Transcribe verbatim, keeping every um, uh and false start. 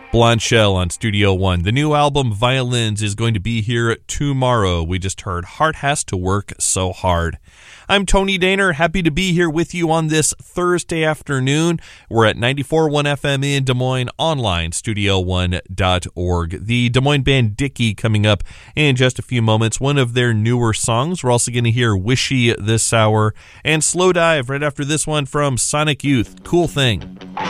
Blonde Shell on Studio One. The new album, Violins, is going to be here tomorrow. We just heard Heart Has to Work So Hard. I'm Tony Daner, happy to be here with you on this Thursday afternoon. We're at ninety-four point one F M in Des Moines, online, studio one dot org. The Des Moines band Dickey coming up in just a few moments. One of their newer songs. We're also going to hear Wishy this hour, and Slow Dive right after this one from Sonic Youth. Cool Thing.